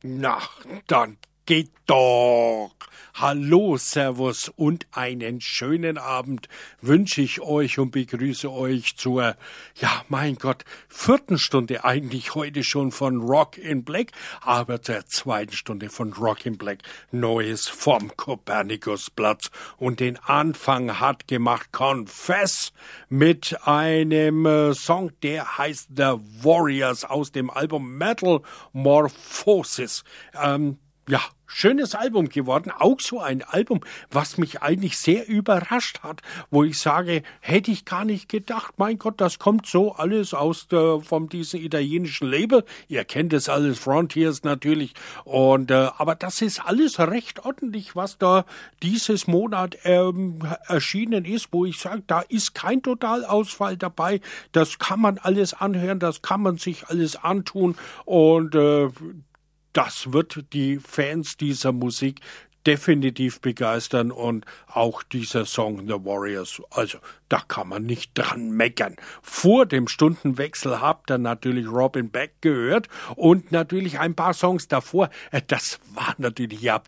Na, dann geht doch. Hallo, Servus und einen schönen Abend wünsche ich euch und begrüße euch zur, ja, mein Gott, 4. Stunde eigentlich heute schon von Rock in Black, aber zur 2. Stunde von Rock in Black, Neues vom Kopernikusplatz. Und den Anfang hat gemacht Confess mit einem Song, der heißt The Warriors aus dem Album Metamorphosis. Ja, schönes Album geworden, auch so ein Album, was mich eigentlich sehr überrascht hat, wo ich sage, hätte ich gar nicht gedacht, mein Gott, das kommt so alles von diesem italienischen Label, ihr kennt es alles, Frontiers natürlich, und aber das ist alles recht ordentlich, was da dieses Monat erschienen ist, wo ich sage, da ist kein Totalausfall dabei, das kann man alles anhören, das kann man sich alles antun und das wird die Fans dieser Musik definitiv begeistern und auch dieser Song The Warriors, also da kann man nicht dran meckern. Vor dem Stundenwechsel habt ihr natürlich Robin Beck gehört und natürlich ein paar Songs davor. Das war natürlich, ihr habt